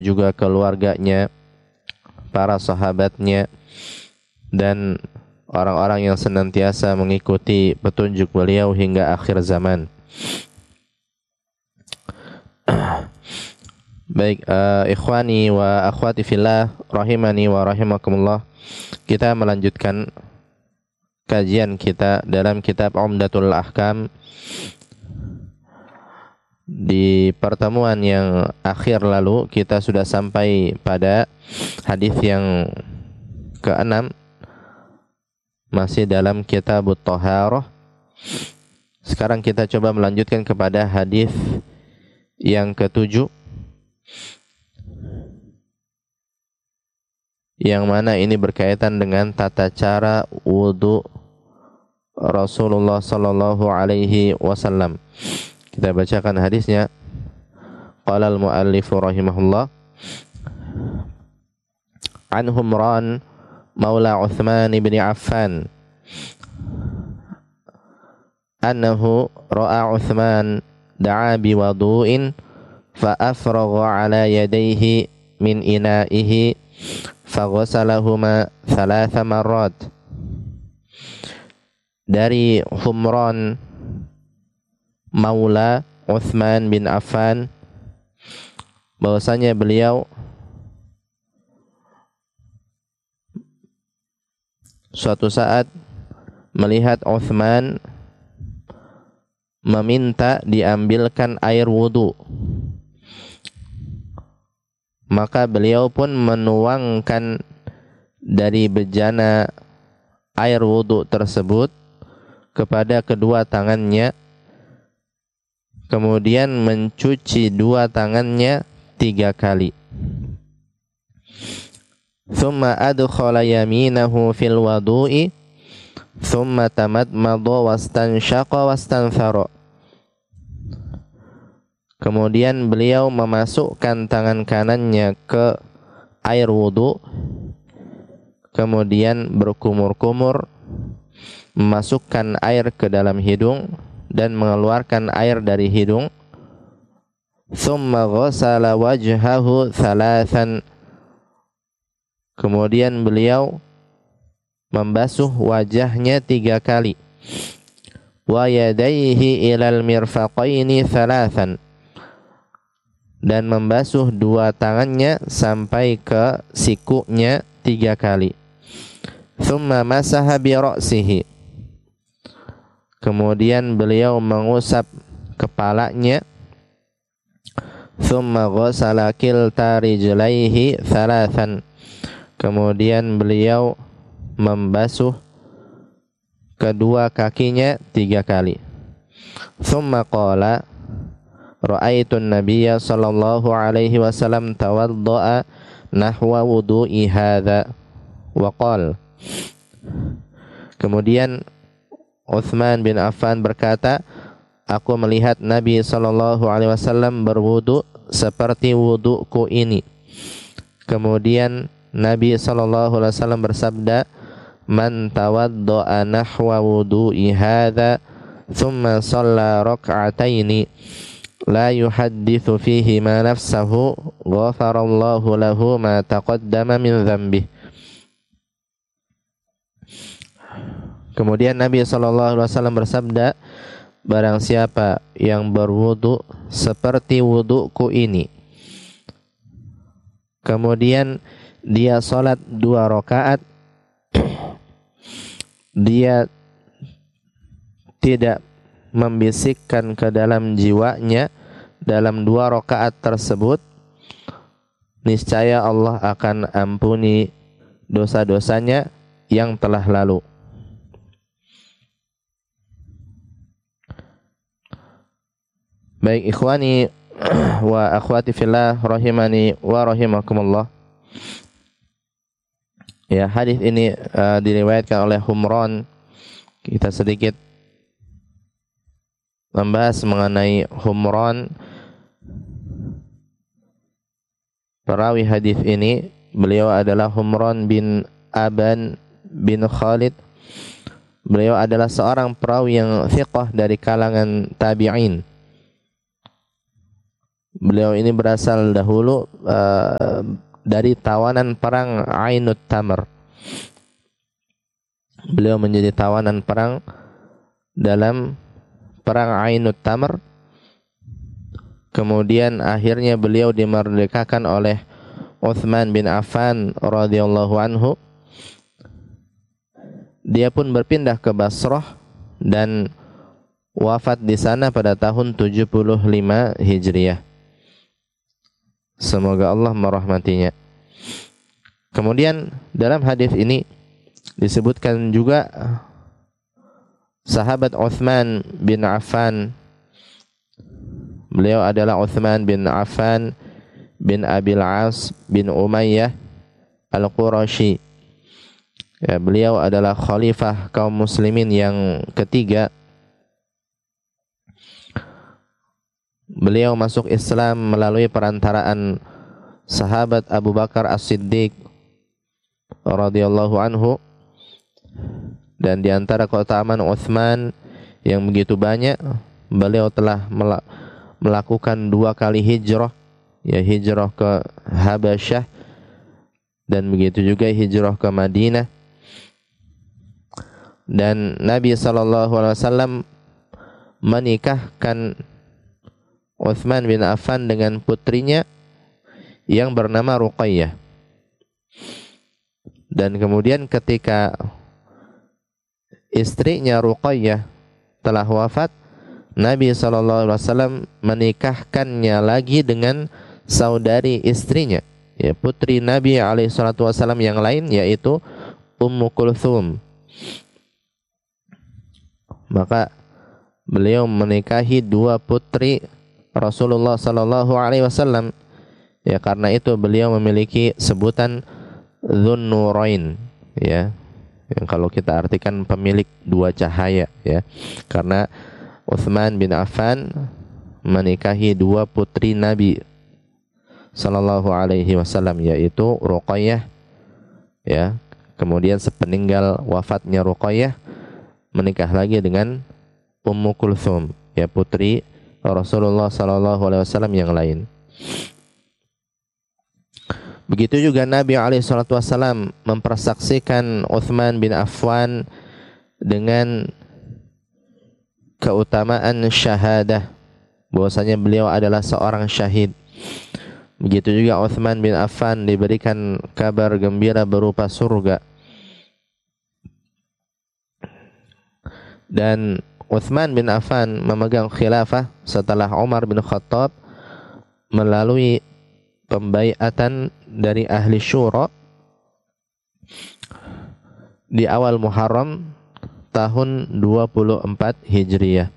juga keluarganya, para sahabatnya, dan orang-orang yang senantiasa mengikuti petunjuk beliau hingga akhir zaman. Baik, ikhwani wa akhwati fillah rahimani wa rahimakumullah. Kita melanjutkan kajian kita dalam kitab Umdatul Ahkam. Di pertemuan yang akhir lalu kita sudah sampai pada hadis yang ke-6, masih dalam kitab Thaharah. Sekarang kita coba melanjutkan kepada hadis yang ke-7, yang mana ini berkaitan dengan tata cara wudu Rasulullah sallallahu alaihi wasallam. Kita bacakan hadisnya. Qala al-muallif rahimahullah, an Humran maula Uthman bin Affan annahu ra'a Uthman da'a bi wudu'in fa afragha ala yadayhi min ina'ihi fa ghasalahuma 3 marrat. Dari Humran maula Uthman bin Affan, bahwasanya beliau suatu saat melihat Uthman meminta diambilkan air wudu, maka beliau pun menuangkan dari bejana air wudu tersebut kepada kedua tangannya, kemudian mencuci dua tangannya 3 kali. Thumma adkhala yaminahu fil wudu'i thumma tamadmada wastanshaqa wastanthara. Kemudian beliau memasukkan tangan kanannya ke air wudu, kemudian berkumur-kumur, memasukkan air ke dalam hidung dan mengeluarkan air dari hidung. Thumma ghasala wajhahu 3. Kemudian beliau membasuh wajahnya 3 kali. Wa yadayhi ilal mirfaqaini 3. Dan membasuh 2 tangannya sampai ke sikunya 3 kali. Thumma masaha bi ra'sihi. Kemudian beliau mengusap kepalanya. Thumma ghasala kilta rijlaihi 3. Kemudian beliau membasuh kedua kakinya 3 kali. Thumma qala ra'aitun nabiyya sallallahu alaihi wasallam tawadda'a nahwa wudu'i hadza wa qala. Kemudian Uthman bin Affan berkata, aku melihat Nabi sallallahu alaihi wasallam berwudu seperti wuduku ini. Kemudian Nabi sallallahu alaihi wasallam bersabda, man tawadda'a nahwa wudu'i hadza thumma shalla rak'ataini la yuhadditsu fihi ma nafsahu ghafarallahu lahu ma taqaddama min dhanbihi. Kemudian Nabi SAW bersabda, barang siapa yang berwudu seperti wuduku ini, kemudian dia salat 2 rakaat, dia tidak membisikkan ke dalam jiwanya dalam 2 rakaat tersebut, niscaya Allah akan ampuni dosa-dosanya yang telah lalu. Baik ikhwani wa akhwati fillah rahimani wa rahimakumullah. Ya, hadis ini diriwayatkan oleh Humran. Kita sedikit membahas mengenai Humran. Perawi hadis ini, beliau adalah Humran bin Aban bin Khalid. Beliau adalah seorang perawi yang thiqah dari kalangan tabi'in. Beliau ini berasal dahulu dari tawanan perang Ainut Tamr. Beliau menjadi tawanan perang dalam perang Ainut Tamr. Kemudian akhirnya beliau dimerdekakan oleh Utsman bin Affan radhiyallahu anhu. Dia pun berpindah ke Basrah dan wafat di sana pada tahun 75 Hijriah. Semoga Allah merahmatinya. Kemudian dalam hadis ini disebutkan juga sahabat Utsman bin Affan. Beliau adalah Utsman bin Affan bin Abil As bin Umayyah Al-Qurashi. Ya, beliau adalah khalifah kaum muslimin yang ketiga. Beliau masuk Islam melalui perantaraan sahabat Abu Bakar As-Siddiq radhiyallahu anhu, dan di antara keutamaan Utsman yang begitu banyak, beliau telah melakukan 2 kali hijrah, ya hijrah ke Habasyah dan begitu juga hijrah ke Madinah. Dan Nabi SAW menikahkan Utsman bin Affan dengan putrinya yang bernama Ruqayyah. Dan kemudian ketika istrinya Ruqayyah telah wafat, Nabi SAW menikahkannya lagi dengan saudari istrinya, ya putri Nabi SAW yang lain, yaitu Ummu Kulthum. Maka beliau menikahi 2 putri Rasulullah SAW. Ya, karena itu beliau memiliki sebutan Dzun Nurain, ya. Yang kalau kita artikan pemilik 2 cahaya, ya. Karena Utsman bin Affan menikahi 2 putri Nabi sallallahu alaihi wasallam, yaitu Ruqayyah, ya. Kemudian sepeninggal wafatnya Ruqayyah, menikah lagi dengan Ummu Kulthum, ya putri Rasulullah sallallahu alaihi wasallam yang lain. Begitu juga Nabi alaihi salatu wasallam mempersaksikan Utsman bin Affan dengan keutamaan syahadah, bahwasanya beliau adalah seorang syahid. Begitu juga Utsman bin Affan diberikan kabar gembira berupa surga. Dan Utsman bin Affan memegang khilafah setelah Umar bin Khattab melalui pembaiatan dari ahli syura di awal Muharram tahun 24 Hijriah.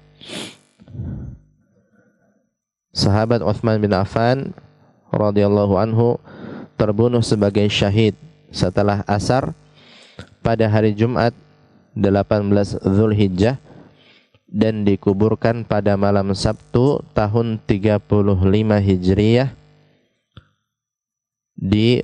Sahabat Utsman bin Affan radhiyallahu anhu terbunuh sebagai syahid setelah asar pada hari Jumat 18 Zulhijjah dan dikuburkan pada malam Sabtu tahun 35 Hijriah di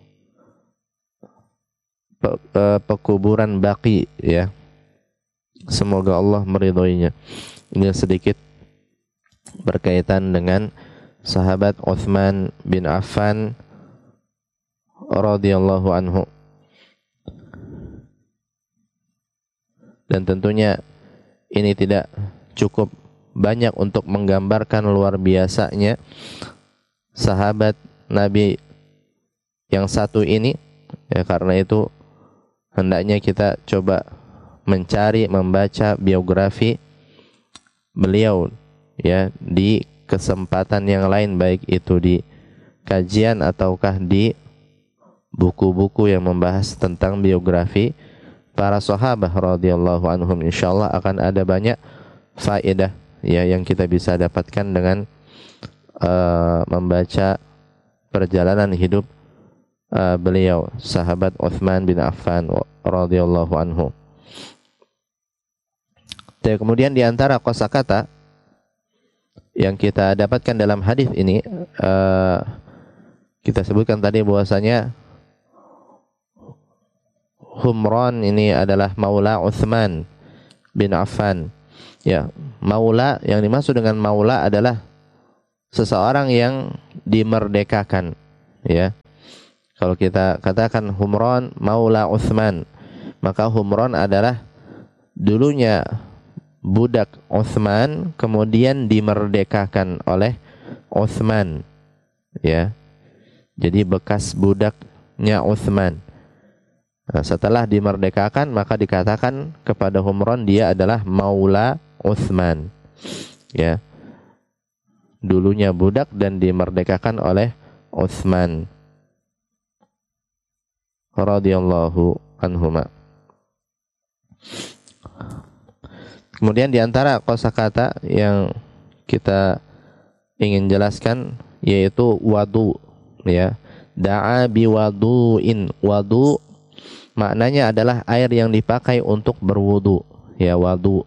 pekuburan Baqi, ya. Semoga Allah meridhoinya. Ini sedikit berkaitan dengan sahabat Utsman bin Affan radhiyallahu anhu. Dan tentunya ini tidak cukup banyak untuk menggambarkan luar biasanya sahabat Nabi yang satu ini, ya. Karena itu hendaknya kita coba mencari, membaca biografi beliau, ya, di kesempatan yang lain, baik itu di kajian ataukah di buku-buku yang membahas tentang biografi para sahabat radhiyallahu anhum. Insyaallah akan ada banyak faedah, ya, yang kita bisa dapatkan dengan membaca perjalanan hidup beliau, sahabat Utsman bin Affan radhiyallahu anhu. Dan kemudian di antara kosakata yang kita dapatkan dalam hadis ini, kita sebutkan tadi bahwasanya Humran ini adalah maula Utsman bin Affan. Ya, maula yang dimaksud dengan maula adalah seseorang yang dimerdekakan, ya. Kalau kita katakan Humran Maula Utsman, maka Humran adalah dulunya budak Utsman, kemudian dimerdekakan oleh Utsman, ya. Jadi bekas budaknya Utsman. Nah, setelah dimerdekakan maka dikatakan kepada Humran dia adalah Maula Utsman, ya. Dulunya budak dan dimerdekakan oleh Utsman radhiyallahu anhuma. Kemudian di antara kosakata yang kita ingin jelaskan yaitu wadu, ya. Da'a biwadu'in. Wadu maknanya adalah air yang dipakai untuk berwudu, ya, wadu.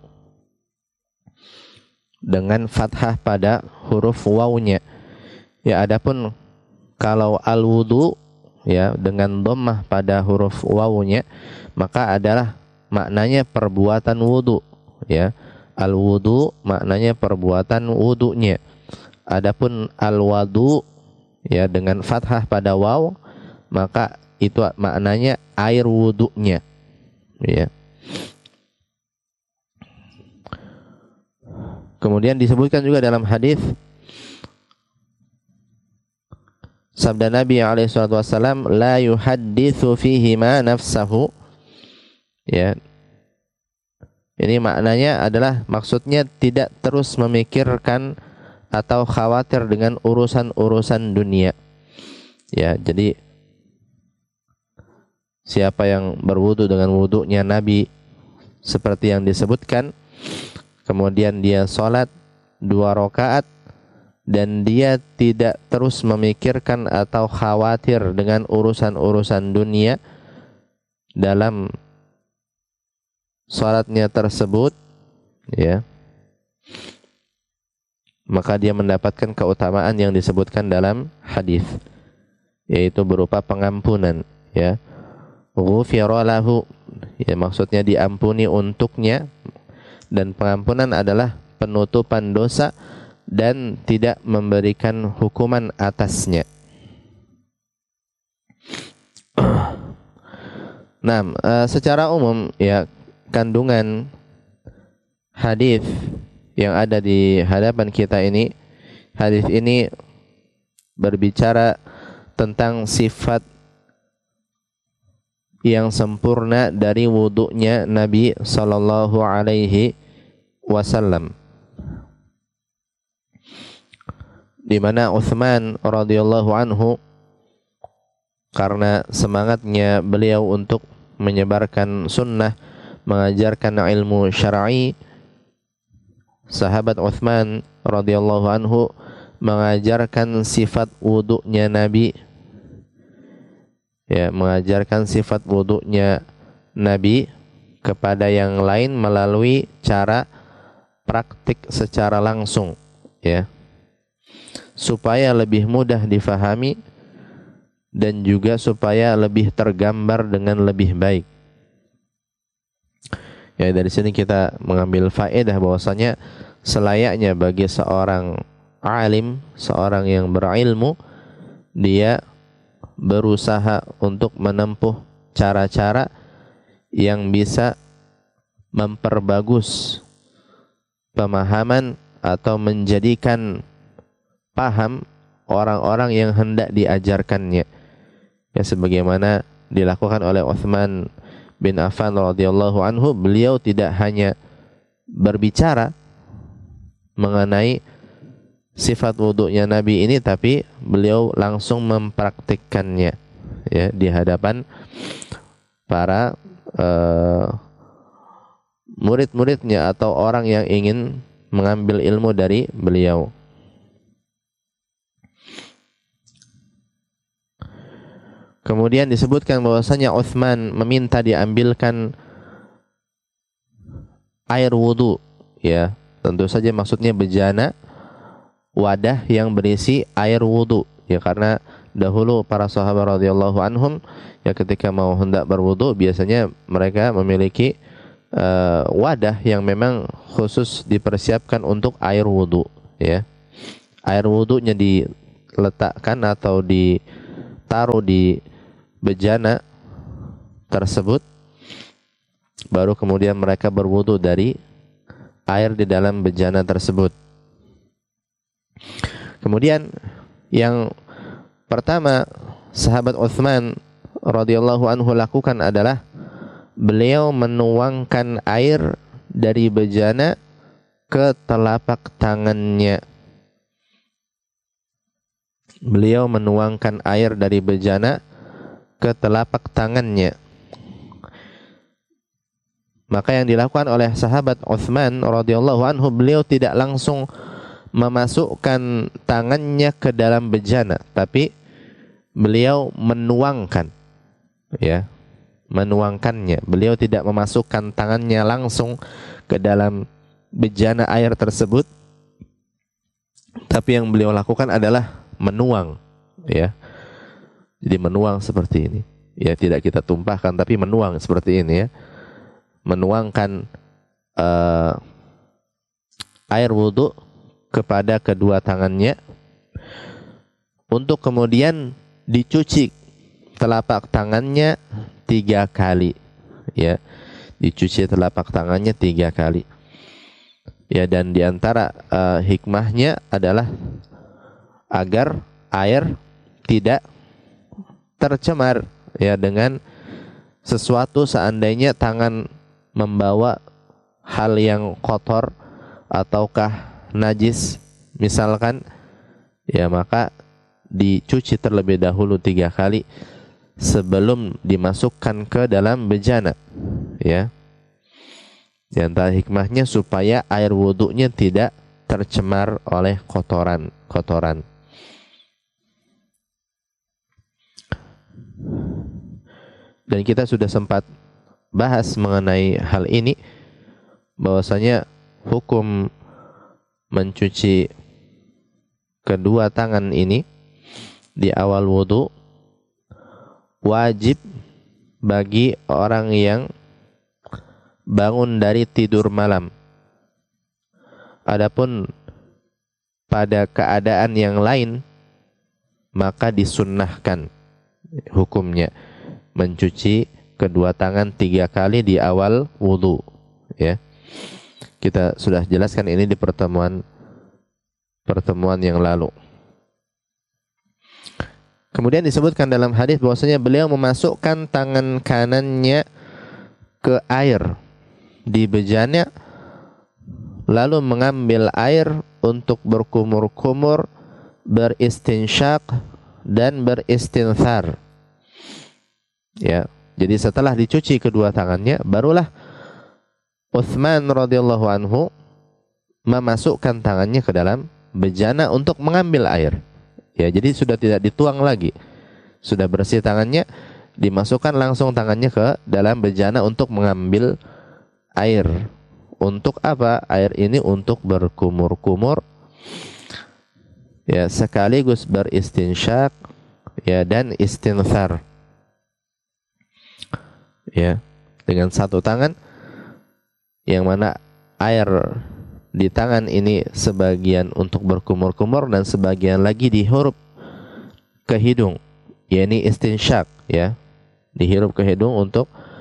Dengan fathah pada huruf wawunya. Ya, adapun kalau al-wudu, ya, dengan dhammah pada huruf wawunya, maka adalah maknanya perbuatan wudu, ya. Al-wudu maknanya perbuatan wudunya. Adapun al-wadu, ya, dengan fathah pada waw, maka itu maknanya air wudunya, ya. Kemudian disebutkan juga dalam hadis sabda Nabi alaihi salatu wasallam, la yuhadditsu fihi ma nafsahu, ya. Ini maknanya adalah maksudnya tidak terus memikirkan atau khawatir dengan urusan-urusan dunia, ya. Jadi siapa yang berwudu dengan wudunya Nabi seperti yang disebutkan, kemudian dia sholat 2 rakaat dan dia tidak terus memikirkan atau khawatir dengan urusan-urusan dunia dalam sholatnya tersebut, ya, maka dia mendapatkan keutamaan yang disebutkan dalam hadis, yaitu berupa pengampunan, ya. Ghufira lahu, ya, maksudnya diampuni untuknya, dan pengampunan adalah penutupan dosa dan tidak memberikan hukuman atasnya. Nah, secara umum, ya, kandungan hadis yang ada di hadapan kita ini, hadis ini berbicara tentang sifat yang sempurna dari wudunya Nabi sallallahu alaihi wasallam, di mana Utsman radhiyallahu anhu karena semangatnya beliau untuk menyebarkan sunnah, mengajarkan ilmu syar'i, sahabat Utsman radhiyallahu anhu mengajarkan sifat wudunya Nabi, ya, mengajarkan sifat wudunya Nabi kepada yang lain melalui cara praktik secara langsung, ya, supaya lebih mudah difahami dan juga supaya lebih tergambar dengan lebih baik. Ya, dari sini kita mengambil faedah bahwasanya selayaknya bagi seorang alim, seorang yang berilmu, dia berusaha untuk menempuh cara-cara yang bisa memperbagus pemahaman atau menjadikan paham orang-orang yang hendak diajarkannya, ya, sebagaimana dilakukan oleh Utsman bin Affan radhiyallahu anhu. Beliau tidak hanya berbicara mengenai sifat wudunya Nabi ini, tapi beliau langsung mempraktikkannya, ya, di hadapan para murid-muridnya atau orang yang ingin mengambil ilmu dari beliau. Kemudian disebutkan bahwasanya Utsman meminta diambilkan air wudu, ya, tentu saja maksudnya bejana, wadah yang berisi air wudu, ya, karena dahulu para sahabat radhiyallahu anhum, ya, ketika mau hendak berwudu biasanya mereka memiliki wadah yang memang khusus dipersiapkan untuk air wudu, ya. air wudunya diletakkan atau ditaruh di bejana tersebut, baru kemudian mereka berwudu dari air di dalam bejana tersebut. Kemudian yang pertama sahabat Utsman radhiyallahu anhu lakukan adalah beliau menuangkan air dari bejana ke telapak tangannya. Beliau menuangkan air dari bejana ke telapak tangannya. Maka yang dilakukan oleh sahabat Utsman radhiyallahu anhu, beliau tidak langsung memasukkan tangannya ke dalam bejana, tapi beliau menuangkan, ya, menuangkannya. Beliau tidak memasukkan tangannya langsung ke dalam bejana air tersebut, tapi yang beliau lakukan adalah menuang, ya. Jadi menuang seperti ini, ya, tidak kita tumpahkan tapi menuang seperti ini, ya. Menuangkan air wudu kepada kedua tangannya untuk kemudian dicuci telapak tangannya 3 kali, ya. Dicuci telapak tangannya 3 kali. Ya, dan diantara hikmahnya adalah agar air tidak tercemar, ya, dengan sesuatu. Seandainya tangan membawa hal yang kotor ataukah najis misalkan, ya, maka dicuci terlebih dahulu 3 kali sebelum dimasukkan ke dalam bejana, ya. Di antara hikmahnya supaya air wudunya tidak tercemar oleh kotoran. Dan kita sudah sempat bahas mengenai hal ini, bahwasanya hukum mencuci kedua tangan ini di awal wudu wajib bagi orang yang bangun dari tidur malam. Adapun pada keadaan yang lain, maka disunnahkan hukumnya mencuci kedua tangan 3 kali di awal wudu, ya. Kita sudah jelaskan ini di pertemuan yang lalu. Kemudian disebutkan dalam hadis bahwasanya beliau memasukkan tangan kanannya ke air di bejana, lalu mengambil air untuk berkumur-kumur, beristinsyak dan beristinthar. Ya, jadi setelah dicuci kedua tangannya, barulah Utsman radhiyallahu anhu memasukkan tangannya ke dalam bejana untuk mengambil air. Ya, jadi sudah tidak dituang lagi. Sudah bersih tangannya, dimasukkan langsung tangannya ke dalam bejana untuk mengambil air. Untuk apa? Air ini untuk berkumur-kumur, ya, sekaligus beristinsyak, ya, dan istinthar, ya, dengan satu tangan, yang mana air di tangan ini sebagian untuk berkumur-kumur dan sebagian lagi dihirup ke hidung, yakni istinsyak, ya, dihirup ke hidung untuk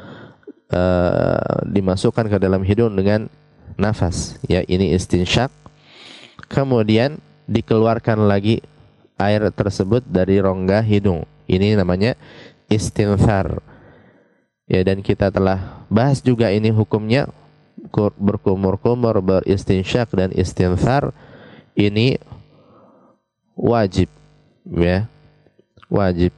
dimasukkan ke dalam hidung dengan nafas, ya, ini istinsyak. Kemudian dikeluarkan lagi air tersebut dari rongga hidung, ini namanya istinthar, ya. Dan kita telah bahas juga ini hukumnya, berkumur-kumur, beristinsyak dan istinthar ini wajib, ya, wajib.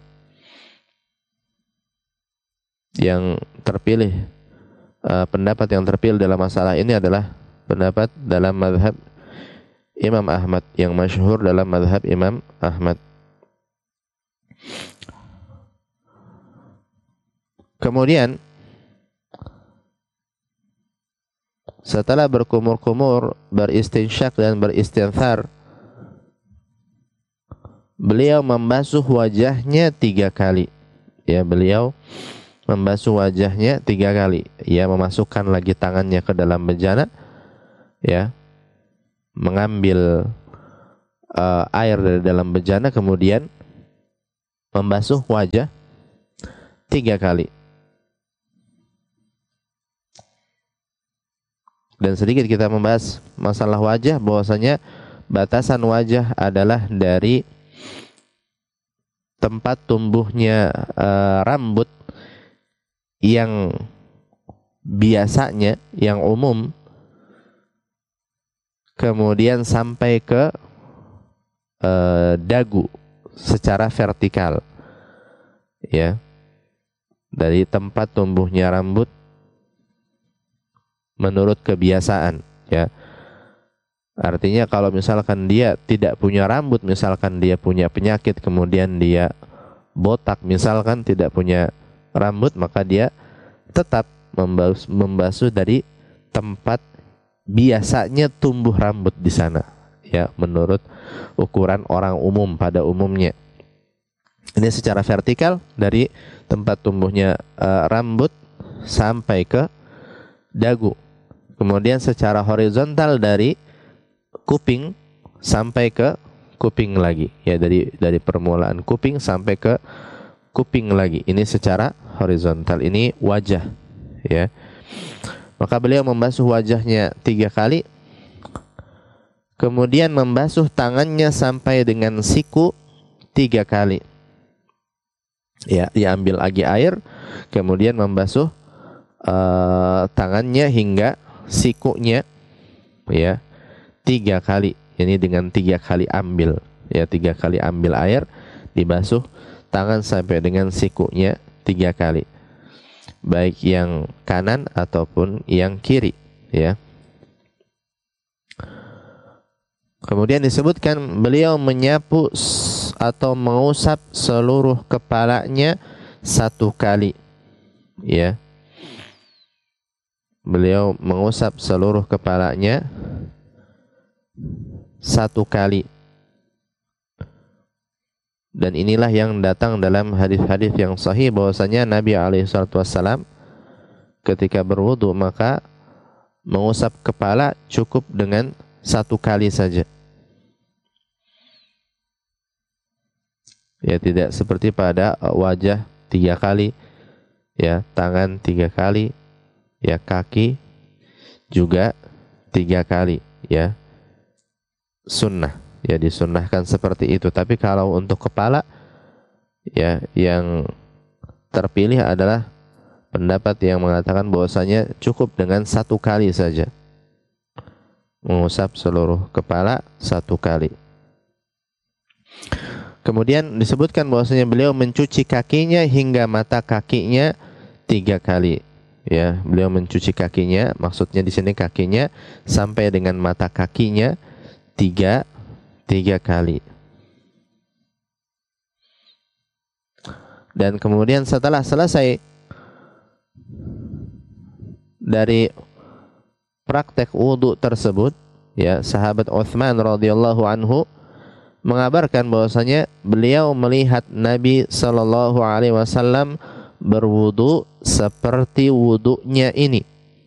Yang terpilih, pendapat yang terpilih dalam masalah ini adalah pendapat dalam mazhab Imam Ahmad, yang masyhur dalam mazhab Imam Ahmad. Kemudian setelah berkumur-kumur, beristinsyak dan beristinthar, beliau membasuh wajahnya 3 kali, ya. Beliau membasuh wajahnya 3 kali, ya, memasukkan lagi tangannya ke dalam bejana, ya, mengambil air dari dalam bejana, kemudian membasuh wajah 3 kali. Dan sedikit kita membahas masalah wajah, bahwasanya batasan wajah adalah dari tempat tumbuhnya rambut yang biasanya, yang umum, kemudian sampai ke dagu secara vertikal, ya, dari tempat tumbuhnya rambut menurut kebiasaan, ya. Artinya kalau misalkan dia tidak punya rambut, misalkan dia punya penyakit, kemudian dia botak, misalkan tidak punya rambut, maka dia tetap membasuh dari tempat biasanya tumbuh rambut di sana, ya, menurut ukuran orang umum pada umumnya. Ini secara vertikal dari tempat tumbuhnya rambut sampai ke dagu. Kemudian secara horizontal dari kuping sampai ke kuping lagi, ya, dari permulaan kuping sampai ke kuping lagi. Ini secara horizontal, ini wajah, ya. Maka beliau membasuh wajahnya 3 kali, kemudian membasuh tangannya sampai dengan siku 3 kali, ya. Diambil lagi air, kemudian membasuh tangannya hingga sikunya, ya, 3 kali. Ini dengan 3 kali ambil, ya, 3 kali ambil air, dibasuh tangan sampai dengan sikunya 3 kali, baik yang kanan ataupun yang kiri, ya. Kemudian disebutkan beliau menyapu atau mengusap seluruh kepalanya 1 kali, ya. Beliau mengusap seluruh kepalanya 1 kali. Dan inilah yang datang dalam hadis-hadis yang sahih, bahwasanya Nabi SAW ketika berwudu maka mengusap kepala cukup dengan 1 kali saja. Ya, tidak seperti pada wajah 3 kali, ya, tangan 3 kali, ya, kaki juga 3 kali, ya. Sunnah, ya, disunnahkan seperti itu. Tapi kalau untuk kepala, ya, yang terpilih adalah pendapat yang mengatakan bahwasanya cukup dengan 1 kali saja, mengusap seluruh kepala 1 kali. Kemudian disebutkan bahwasanya beliau mencuci kakinya hingga mata kakinya 3 kali. Ya, beliau mencuci kakinya, maksudnya di sini kakinya sampai dengan mata kakinya 3 kali. Dan kemudian setelah selesai dari praktek wudu tersebut, ya, sahabat Utsman radhiyallahu anhu mengabarkan bahwasanya beliau melihat Nabi sallallahu alaihi wasallam berwudu seperti wudunya ini.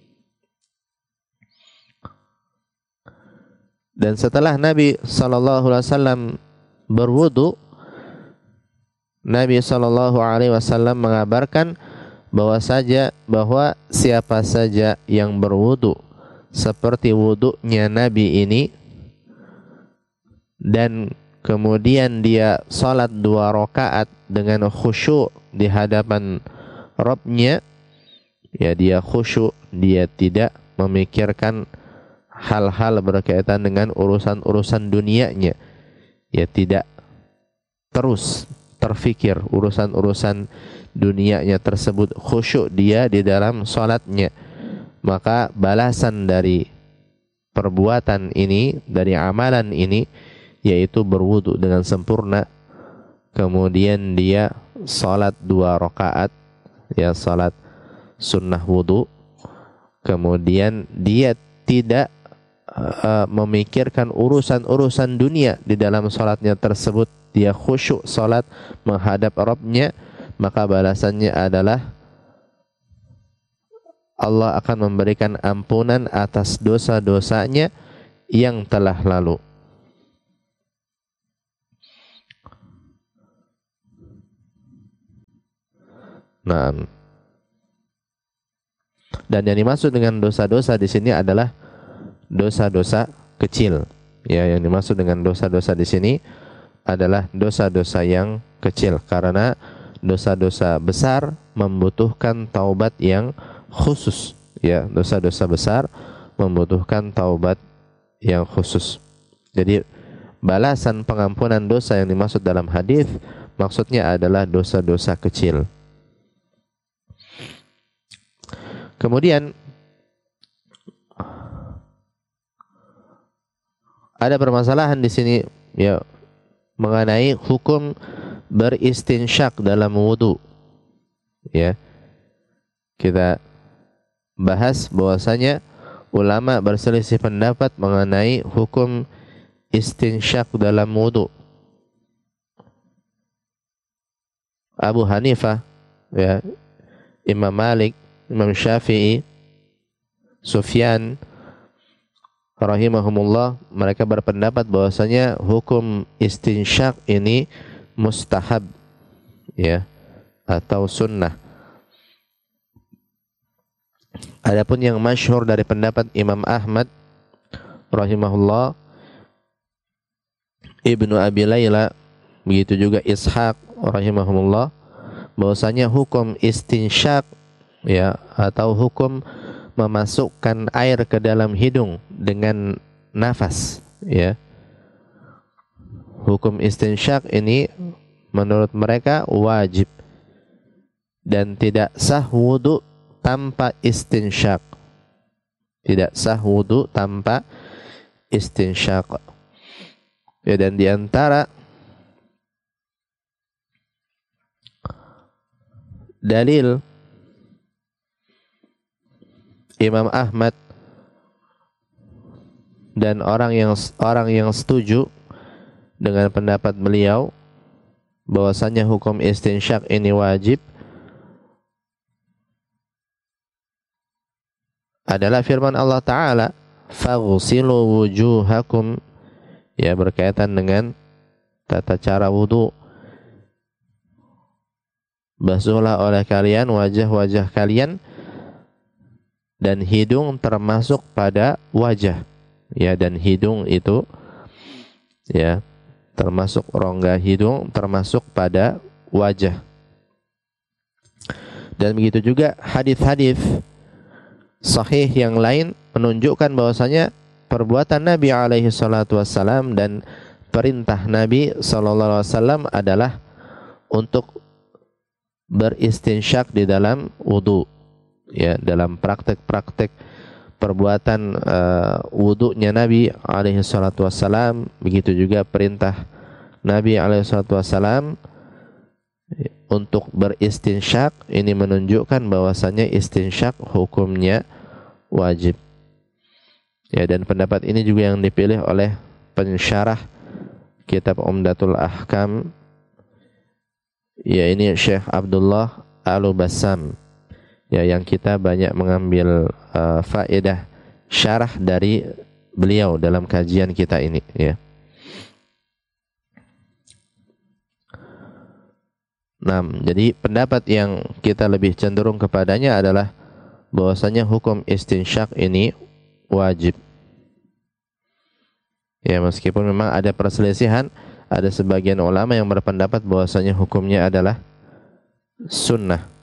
Dan setelah Nabi sallallahu alaihi wasallam berwudu, Nabi sallallahu alaihi wasallam mengabarkan bahwa siapa saja yang berwudu seperti wudunya Nabi ini dan kemudian dia salat 2 rakaat dengan khusyuk di hadapan Rabbnya, ya, dia khusyuk, dia tidak memikirkan hal-hal berkaitan dengan urusan-urusan dunianya, ya, tidak terus terfikir urusan-urusan dunianya tersebut, khusyuk dia di dalam salatnya, maka balasan dari perbuatan ini, dari amalan ini, yaitu berwudu dengan sempurna, kemudian dia salat 2 rakaat, ya, salat sunnah wudu, kemudian dia tidak memikirkan urusan-urusan dunia di dalam salatnya tersebut, dia khusyuk salat menghadap Rabbnya, maka balasannya adalah Allah akan memberikan ampunan atas dosa-dosanya yang telah lalu. Nah, dan yang dimaksud dengan dosa-dosa di sini adalah dosa-dosa kecil. Ya, yang dimaksud dengan dosa-dosa di sini adalah dosa-dosa yang kecil, karena dosa-dosa besar membutuhkan taubat yang khusus. Ya, dosa-dosa besar membutuhkan taubat yang khusus. Jadi balasan pengampunan dosa yang dimaksud dalam hadis maksudnya adalah dosa-dosa kecil. Kemudian ada permasalahan di sini ya mengenai hukum beristinsyak dalam wudu. Ya. Kita bahas bahwasanya ulama berselisih pendapat mengenai hukum istinsyak dalam wudu. Abu Hanifah, ya, Imam Malik, Imam Syafi'i, Sufyan rahimahumullah, mereka berpendapat bahwasanya hukum istinsyak ini mustahab, ya, atau sunnah. Adapun yang masyhur dari pendapat Imam Ahmad rahimahullah, Ibnu Abi Layla, begitu juga Ishaq rahimahumullah, bahwasanya hukum istinsyak, ya, atau hukum memasukkan air ke dalam hidung dengan nafas, ya, hukum istinsyak ini menurut mereka wajib dan tidak sah wudu tanpa istinsyak. Tidak sah wudu tanpa istinsyak. Ya, dan di antara dalil Imam Ahmad dan orang yang setuju dengan pendapat beliau bahwasanya hukum istinsyak ini wajib adalah firman Allah Ta'ala, faghsilu wujuhakum, ya, berkaitan dengan tata cara wudu. Basuhlah oleh kalian wajah-wajah kalian, dan hidung termasuk pada wajah, ya, dan hidung itu, ya, termasuk rongga hidung termasuk pada wajah. Dan begitu juga hadis-hadis sahih yang lain menunjukkan bahwasanya perbuatan Nabi alaihi salatu wassalam dan perintah Nabi sallallahu alaihi wasallam adalah untuk beristinsyak di dalam wudu, ya, dalam praktek-praktek perbuatan wudunya Nabi alaihi salatu wassalam. Begitu juga perintah Nabi alaihi salatu wassalam untuk beristinsyak ini menunjukkan bahwasanya istinsyak hukumnya wajib. Ya, dan pendapat ini juga yang dipilih oleh pensyarah kitab Umdatul Ahkam, ya, ini Syekh Abdullah Al-Bassam, ya, yang kita banyak mengambil faedah syarah dari beliau dalam kajian kita ini, ya. Nah, jadi pendapat yang kita lebih cenderung kepadanya adalah bahwasanya hukum istinsyak ini wajib. Ya, meskipun memang ada perselisihan, ada sebagian ulama yang berpendapat bahwasanya hukumnya adalah sunnah.